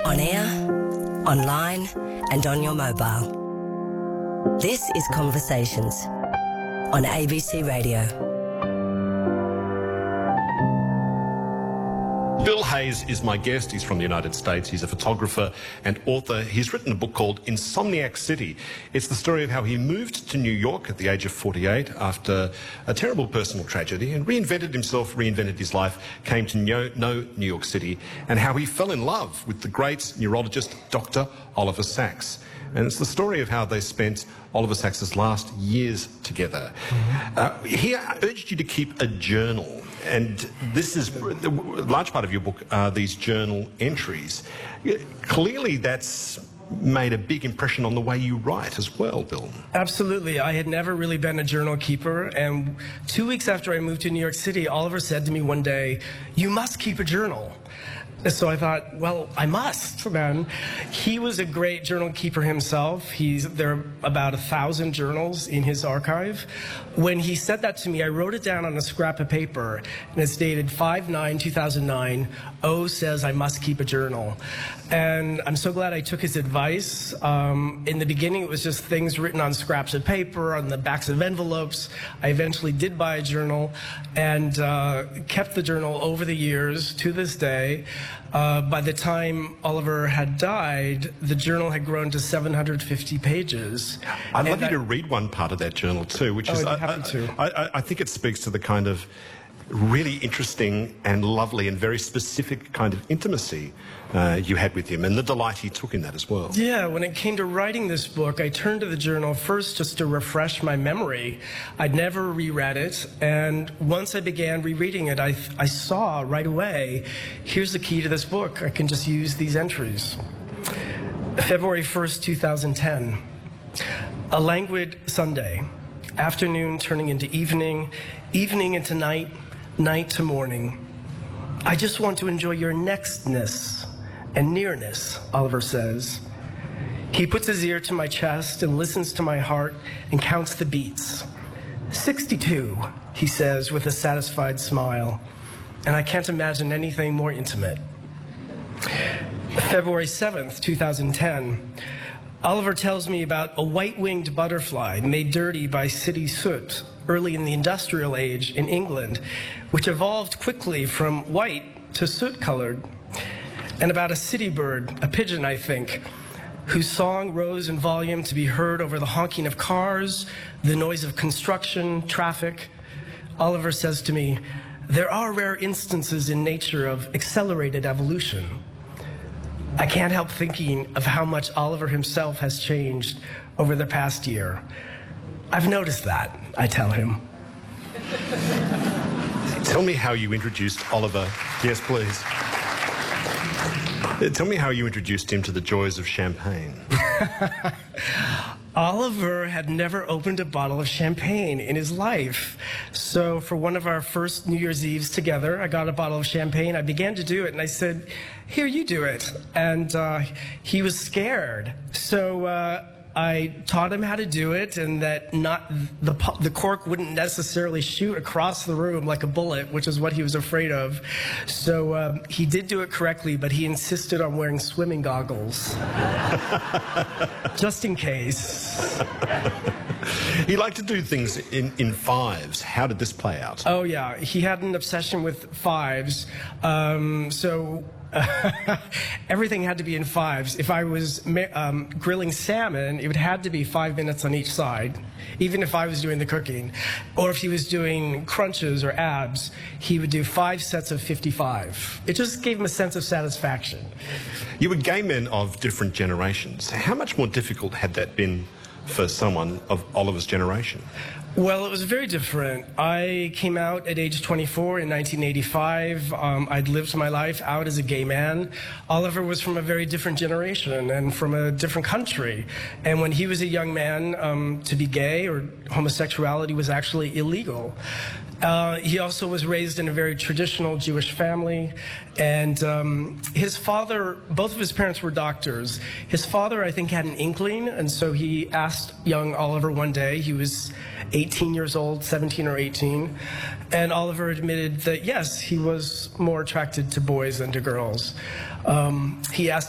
On air, online, and on your mobile. This is Conversations on ABC Radio. Bill Hayes is my guest. He's from the United States. He's a photographer and author. He's written a book called Insomniac City. It's the story of how he moved to New York at the age of 48 after a terrible personal tragedy and reinvented himself, reinvented his life, came to know New York City, and how he fell in love with the great neurologist Dr. Oliver Sacks. And it's the story of how they spent Oliver Sacks's last years together. He urged you to keep a journal, and this is a large part of your book are these journal entries. Clearly that's made a big impression on the way you write as well, Bill. Absolutely. I had never really been a journal keeper, and 2 weeks after I moved to New York City, Oliver said to me one day, "You must keep a journal." So I thought, well, I must then. He was a great journal keeper himself. There are about 1,000 journals in his archive. When he said that to me, I wrote it down on a scrap of paper, and it's dated 5/9/2009. O says I must keep a journal. And I'm so glad I took his advice. In the beginning, it was just things written on scraps of paper, on the backs of envelopes. I eventually did buy a journal and kept the journal over the years to this day. By the time Oliver had died, the journal had grown to 750 pages. I'd love you to read one part of that journal too, which is, I think it speaks to the kind of really interesting and lovely and very specific kind of intimacy you had with him, and the delight he took in that as well. Yeah, when it came to writing this book, I turned to the journal first just to refresh my memory. I'd never reread it, and once I began rereading it, I saw right away, here's the key to this book. I can just use these entries. February 1st, 2010. A languid Sunday. Afternoon turning into evening, evening into night, night to morning. I just want to enjoy your nextness and nearness, Oliver says. He puts his ear to my chest and listens to my heart and counts the beats. 62, he says with a satisfied smile, and I can't imagine anything more intimate. February 7th, 2010. Oliver tells me about a white-winged butterfly made dirty by city soot early in the industrial age in England, which evolved quickly from white to soot-colored, and about a city bird, a pigeon, I think, whose song rose in volume to be heard over the honking of cars, the noise of construction, traffic. Oliver says to me, "There are rare instances in nature of accelerated evolution." I can't help thinking of how much Oliver himself has changed over the past year. I've noticed that, I tell him. Tell me how you introduced Oliver. Yes, please. Tell me how you introduced him to the joys of champagne. Oliver had never opened a bottle of champagne in his life. So for one of our first New Year's Eves together, I got a bottle of champagne. I began to do it, and I said, "Here, you do it." And he was scared. So I taught him how to do it, and that the cork wouldn't necessarily shoot across the room like a bullet, which is what he was afraid of. So he did do it correctly, but he insisted on wearing swimming goggles, just in case. He liked to do things in fives. How did this play out? Oh, yeah. He had an obsession with fives. Everything had to be in fives. If I was grilling salmon, it would have to be 5 minutes on each side, even if I was doing the cooking. Or if he was doing crunches or abs, he would do 5 sets of 55. It just gave him a sense of satisfaction. You were gay men of different generations. How much more difficult had that been for someone of Oliver's generation? Well, it was very different. I came out at age 24 in 1985. I'd lived my life out as a gay man. Oliver was from a very different generation and from a different country. And when he was a young man, to be gay or homosexuality was actually illegal. He also was raised in a very traditional Jewish family, and his father, both of his parents were doctors. His father, I think, had an inkling, and so he asked young Oliver one day, he was 18 years old, 17 or 18, and Oliver admitted that, yes, he was more attracted to boys than to girls. He asked